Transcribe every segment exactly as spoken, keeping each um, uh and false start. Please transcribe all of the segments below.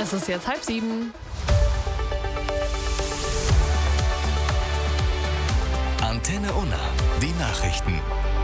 Es ist jetzt halb sieben. Antenne Unna, die Nachrichten.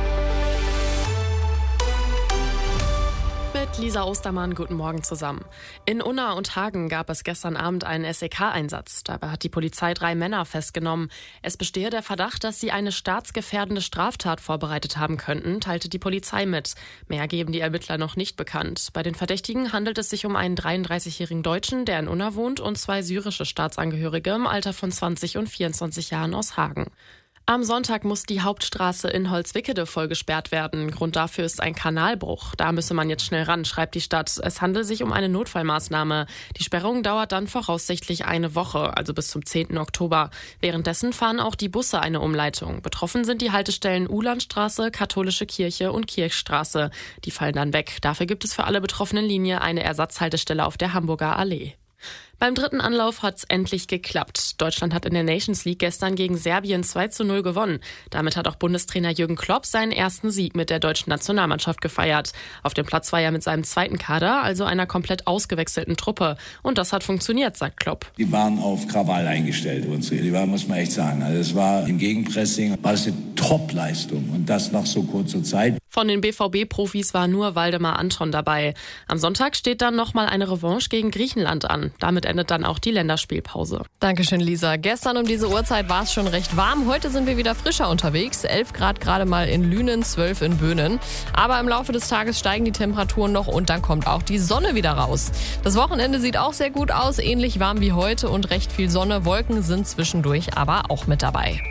Mit Lisa Ostermann, guten Morgen zusammen. In Unna und Hagen gab es gestern Abend einen S E K-Einsatz. Dabei hat die Polizei drei Männer festgenommen. Es bestehe der Verdacht, dass sie eine staatsgefährdende Straftat vorbereitet haben könnten, teilte die Polizei mit. Mehr geben die Ermittler noch nicht bekannt. Bei den Verdächtigen handelt es sich um einen dreiunddreißigjährigen Deutschen, der in Unna wohnt, und zwei syrische Staatsangehörige im Alter von zwanzig und vierundzwanzig Jahren aus Hagen. Am Sonntag muss die Hauptstraße in Holzwickede voll gesperrt werden. Grund dafür ist ein Kanalbruch. Da müsse man jetzt schnell ran, schreibt die Stadt. Es handelt sich um eine Notfallmaßnahme. Die Sperrung dauert dann voraussichtlich eine Woche, also bis zum zehnten Oktober. Währenddessen fahren auch die Busse eine Umleitung. Betroffen sind die Haltestellen Uhlandstraße, Katholische Kirche und Kirchstraße. Die fallen dann weg. Dafür gibt es für alle betroffenen Linien eine Ersatzhaltestelle auf der Hamburger Allee. Beim dritten Anlauf hat's endlich geklappt. Deutschland hat in der Nations League gestern gegen Serbien zwei zu null gewonnen. Damit hat auch Bundestrainer Jürgen Klopp seinen ersten Sieg mit der deutschen Nationalmannschaft gefeiert. Auf dem Platz war er mit seinem zweiten Kader, also einer komplett ausgewechselten Truppe. Und das hat funktioniert, sagt Klopp. Die waren auf Krawall eingestellt, unsere. Die waren, muss man echt sagen. Also es war im Gegenpressing, war es eine Top-Leistung. Und das nach so kurzer Zeit. Von den B V B-Profis war nur Waldemar Anton dabei. Am Sonntag steht dann nochmal eine Revanche gegen Griechenland an. Damit endet dann auch die Länderspielpause. Dankeschön, Lisa. Gestern um diese Uhrzeit war es schon recht warm. Heute sind wir wieder frischer unterwegs. elf Grad gerade mal in Lünen, zwölf in Böhnen. Aber im Laufe des Tages steigen die Temperaturen noch und dann kommt auch die Sonne wieder raus. Das Wochenende sieht auch sehr gut aus, ähnlich warm wie heute und recht viel Sonne. Wolken sind zwischendurch aber auch mit dabei.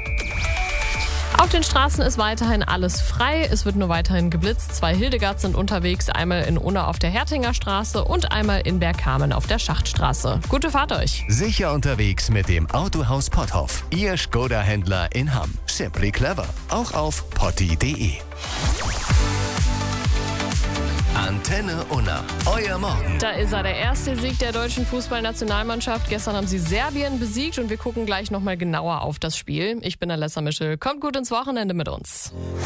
Auf den Straßen ist weiterhin alles frei. Es wird nur weiterhin geblitzt. Zwei Hildegards sind unterwegs, einmal in Unna auf der Hertinger Straße und einmal in Bergkamen auf der Schachtstraße. Gute Fahrt euch! Sicher unterwegs mit dem Autohaus Potthoff. Ihr Skoda-Händler in Hamm. Simply clever. Auch auf potti punkt de. Antenne Unna, euer Morgen. Da ist er, der erste Sieg der deutschen Fußballnationalmannschaft. Gestern haben sie Serbien besiegt und wir gucken gleich nochmal genauer auf das Spiel. Ich bin Alessa Mischel. Kommt gut ins Wochenende mit uns.